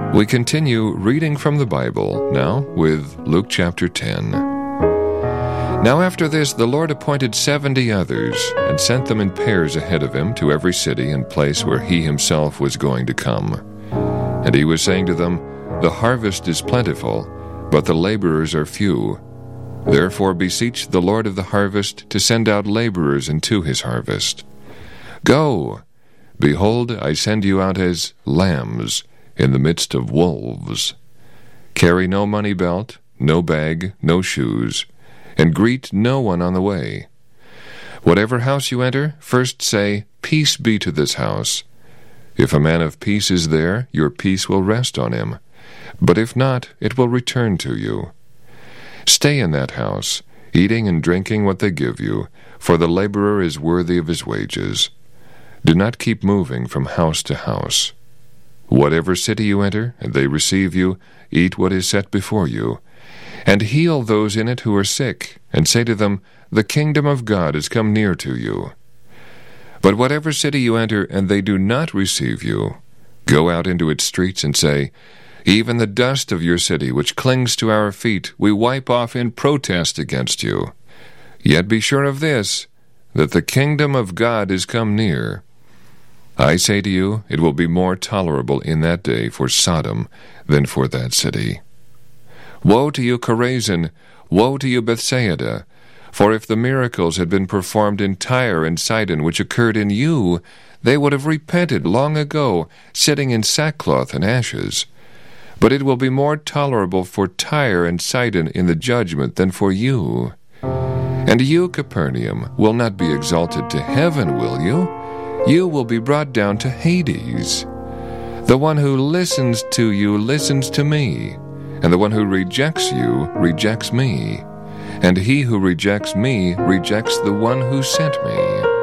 We continue reading from the Bible now with Luke chapter 10. Now after this the Lord appointed 70 others, and sent them in pairs ahead of him to every city and place where he himself was going to come. And he was saying to them, The harvest is plentiful, but the laborers are few. Therefore beseech the Lord of the harvest to send out laborers into his harvest. Go! Behold, I send you out as lambs in the midst of wolves. Carry no money belt, no bag, no shoes, and greet no one on the way. Whatever house you enter, first say, Peace be to this house. If a man of peace is there, your peace will rest on him. But if not, it will return to you. Stay in that house, eating and drinking what they give you, for the laborer is worthy of his wages. Do not keep moving from house to house. Whatever city you enter, and they receive you, eat what is set before you, and heal those in it who are sick, and say to them, The kingdom of God is come near to you. But whatever city you enter, and they do not receive you, go out into its streets and say, Even the dust of your city which clings to our feet we wipe off in protest against you. Yet be sure of this, that the kingdom of God is come near. I say to you, it will be more tolerable in that day for Sodom than for that city. Woe to you, Chorazin! Woe to you, Bethsaida! For if the miracles had been performed in Tyre and Sidon which occurred in you, they would have repented long ago, sitting in sackcloth and ashes. But it will be more tolerable for Tyre and Sidon in the judgment than for you. And you, Capernaum, will not be exalted to heaven, will you? You will be brought down to Hades. The one who listens to you listens to me, and the one who rejects you rejects me, and he who rejects me rejects the one who sent me.